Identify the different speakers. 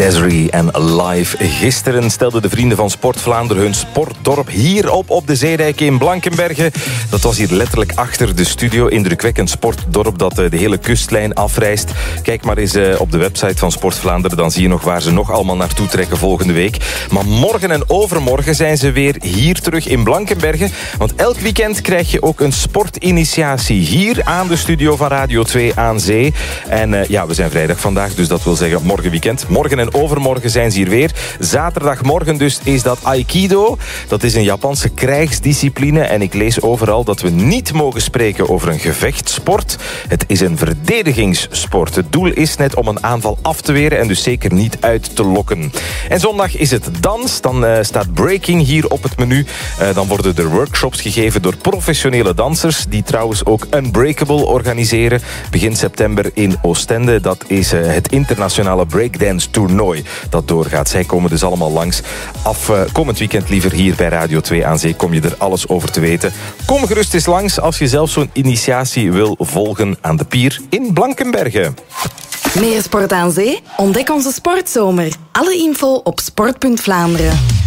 Speaker 1: Desiree en Live. Gisteren stelden de vrienden van Sport Vlaanderen hun sportdorp hier op de Zeedijk in Blankenberge. Dat was hier letterlijk achter de studio. Indrukwekkend sportdorp dat de hele kustlijn afreist. Kijk maar eens op de website van Sport Vlaanderen. Dan zie je nog waar ze nog allemaal naartoe trekken volgende week. Maar morgen en overmorgen zijn ze weer hier terug in Blankenberge. Want elk weekend krijg je ook een sportinitiatie hier aan de studio van Radio 2 aan Zee. En we zijn vrijdag vandaag, dus dat wil zeggen morgen weekend. Morgen en overmorgen zijn ze hier weer. Zaterdagmorgen dus is dat Aikido. Dat is een Japanse krijgsdiscipline. En ik lees overal dat we niet mogen spreken over een gevechtssport. Het is een verdedigingssport. Het doel is net om een aanval af te weren en dus zeker niet uit te lokken. En zondag is het dans. Dan staat breaking hier op het menu. Dan worden er workshops gegeven door professionele dansers, die trouwens ook Unbreakable organiseren. Begin september in Oostende. Dat is het internationale breakdance toernooi dat doorgaat. Zij komen dus allemaal langs. Komend weekend liever hier bij Radio 2 aan Zee. Kom je er alles over te weten. Kom gerust eens langs als je zelf zo'n initiatie wil volgen aan de pier in Blankenberge.
Speaker 2: Meer sport aan zee? Ontdek onze sportzomer. Alle info op sport.Vlaanderen.